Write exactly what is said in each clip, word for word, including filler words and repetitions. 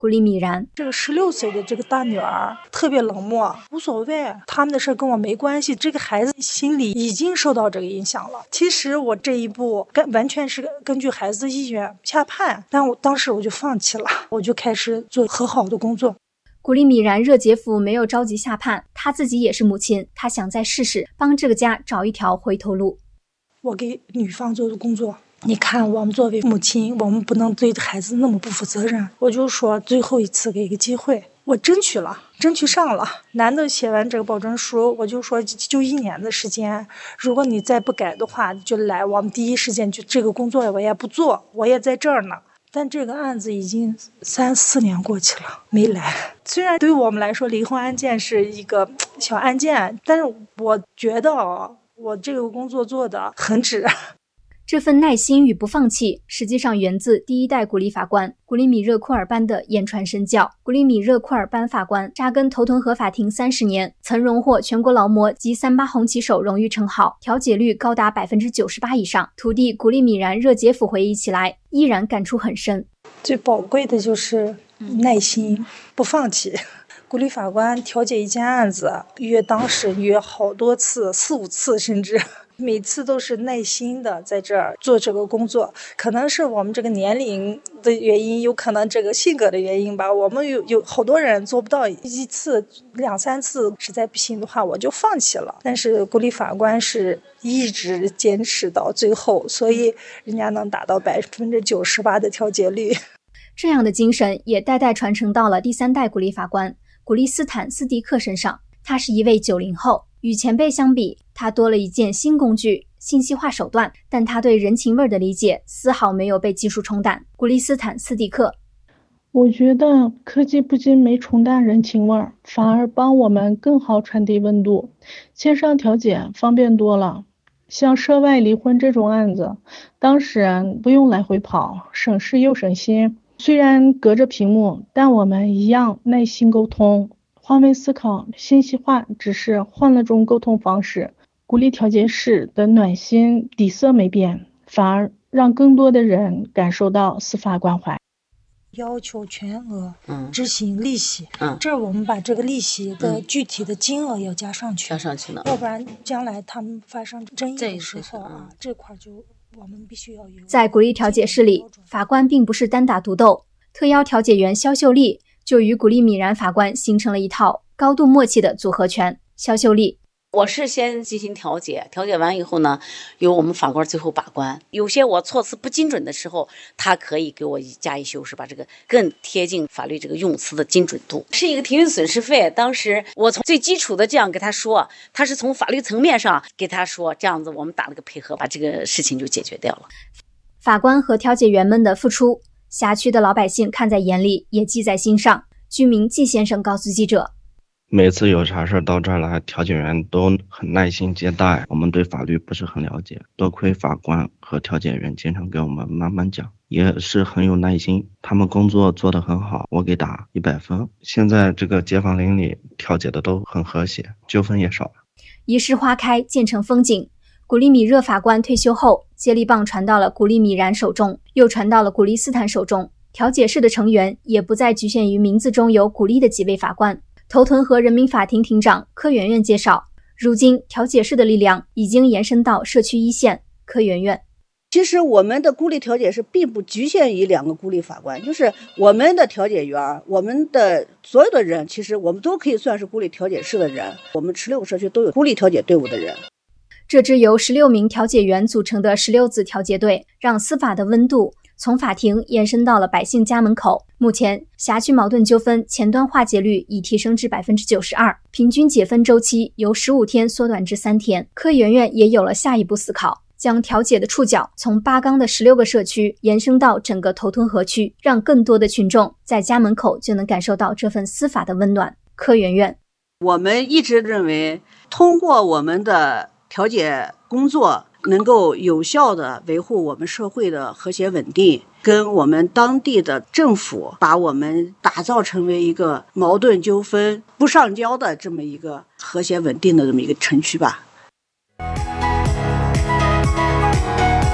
古里米然， 这个十六岁的这个大女儿特别冷漠，无所谓，他们的事跟我没关系。这个孩子心里已经受到这个影响了。其实我这一步跟完全是根据孩子的意愿下判，但我当时我就放弃了，我就开始做和好的工作。 古里米然热杰夫没有着急下判，他自己也是母亲，他想再试试，帮这个家找一条回头路。 我给女方做的工作，你看我们作为母亲，我们不能对孩子那么不负责任。我就说最后一次给一个机会，我争取了，争取上了。男的写完这个保证书，我就说就一年的时间，如果你再不改的话，就来我们第一时间就这个工作我也不做，我也在这儿呢。但这个案子已经三四年过去了，没来。虽然对我们来说离婚案件是一个小案件，但是我觉得哦，我这个工作做得很值。 这份耐心与不放弃，实际上源自第一代古里法官古里米热库尔班的言传身教。古里米热库尔班法官扎根头屯河法庭三十年，曾荣获全国劳模及三八红旗手荣誉称号，调解率高达百分之九十八以上。徒弟古里米然热杰夫回忆起来，依然感触很深。 最宝贵的就是耐心，不放弃。古里法官调解一件案子，约当事约好多次，四五次甚至。每次都是耐心的在这儿做这个工作，可能是我们这个年龄的原因，有可能这个性格的原因吧。我们有有好多人做不到一次两三次，实在不行的话我就放弃了。但是古里法官是一直坚持到最后，所以人家能达到百分之九十八的调解率。 这样的精神也代代传承到了第三代古里法官古里斯坦斯迪克身上。他是一位九零后，与前辈相比，他多了一件新工具——信息化手段，但他对人情味的理解丝毫没有被技术冲淡。古里斯坦斯迪克， 我觉得科技不仅没冲淡人情味，反而帮我们更好传递温度。线上调解方便多了，像涉外离婚这种案子，当事人不用来回跑，省事又省心。虽然隔着屏幕，但我们一样耐心沟通。换位思考，信息化只是换了种沟通方式。古里调解室的暖心底色没变，反而让更多的人感受到司法关怀。 要求全额执行利息， 嗯， 这我们把这个利息的具体的金额要加上去， 加上去了， 要不然将来他们发生争议的时候啊，这, 这块就我们必须要有。 在古里调解室里，法官并不是单打独斗，特邀调解员肖秀丽就与古里米然法官形成了一套高度默契的组合拳。肖秀丽， 我是先进行调解，调解完以后呢，由我们法官最后把关。有些我措辞不精准的时候，他可以给我加以修饰，把这个更贴近法律这个用词的精准度。是一个停运损失费，当时我从最基础的这样给他说，他是从法律层面上给他说，这样子我们打了个配合，把这个事情就解决掉了。 法官和调解员们的付出，辖区的老百姓看在眼里，也记在心上。居民季先生告诉记者， 每次有啥事到这儿来，调解员都很耐心接待。我们对法律不是很了解，多亏法官和调解员经常给我们慢慢讲，也是很有耐心。他们工作做得很好，我给打一百分。现在这个街坊邻里调解的都很和谐，纠纷也少了。 一世花开，渐成风景。古里米热法官退休后，接力棒传到了古里米然手中，又传到了古里斯坦手中。调解室的成员也不再局限于名字中有古里的几位法官。头屯河人民法庭庭长柯媛媛介绍，如今调解室的力量已经延伸到社区一线。柯媛媛， 其实我们的孤立调解室并不局限于两个孤立法官，就是我们的调解员，我们的所有的人，其实我们都可以算是孤立调解室的人。我们十六个社区都有孤立调解队伍的人。 这支由十六名调解员组成的十六字调解队，让司法的温度从法庭延伸到了百姓家门口。目前，辖区矛盾纠纷前端化解率已提升至 百分之九十二， 平均解分周期由十五天缩短至三天。柯媛媛也有了下一步思考，将调解的触角从八纲的十六个社区延伸到整个头屯河区，让更多的群众在家门口就能感受到这份司法的温暖。柯媛媛， 我们一直认为，通过我们的调解工作，能够有效地维护我们社会的和谐稳定，跟我们当地的政府把我们打造成为一个矛盾纠纷不上交的这么一个和谐稳定的这么一个城区吧。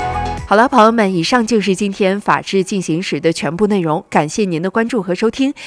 好了，朋友们，以上就是今天法治进行时的全部内容，感谢您的关注和收听。